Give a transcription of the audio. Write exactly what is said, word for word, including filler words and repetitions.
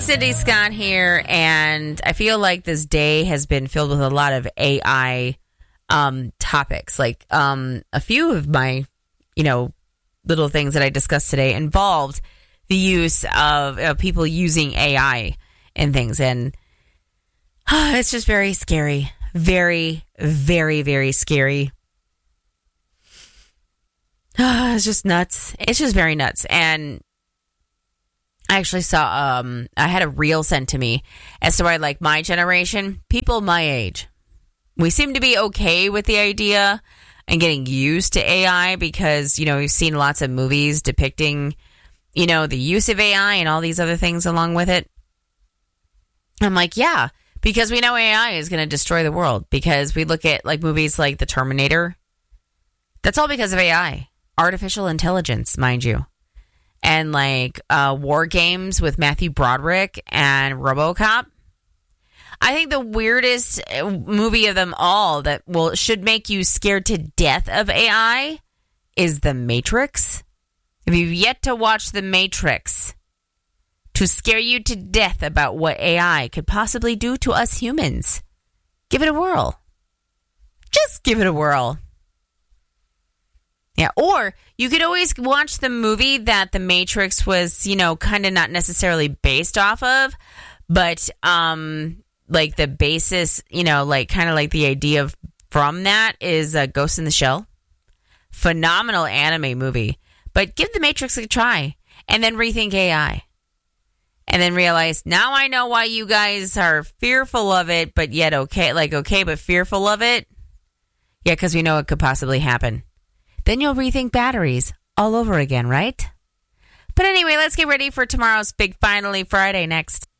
Cindy Scott here, and I feel like this day has been filled with a lot of A I um, topics. Like um, a few of my, you know, little things that I discussed today involved the use of uh, people using A I and things, and uh, it's just very scary, very, very, very scary. Uh, it's just nuts. It's just very nuts, and I actually saw, um, I had a reel sent to me as to why, like, my generation, people my age, we seem to be okay with the idea and getting used to A I because, you know, we've seen lots of movies depicting, you know, the use of A I and all these other things along with it. I'm like, yeah, because we know A I is going to destroy the world because we look at, like, movies like The Terminator. That's all because of A I. Artificial intelligence, mind you. And like uh, War Games with Matthew Broderick and RoboCop. I think the weirdest movie of them all that will should make you scared to death of A I is The Matrix. If you've yet to watch The Matrix, to scare you to death about what A I could possibly do to us humans, give it a whirl. Just give it a whirl. Yeah, or you could always watch the movie that The Matrix was, you know, kind of not necessarily based off of, but um, like the basis, you know, like kind of like the idea of from that is uh, Ghost in the Shell. Phenomenal anime movie, but give The Matrix a try and then rethink A I. And then realize, now I know why you guys are fearful of it, but yet okay, like okay, but fearful of it. Yeah, because we know it could possibly happen. Then you'll rethink batteries all over again, right? But anyway, let's get ready for tomorrow's big Finally Friday next.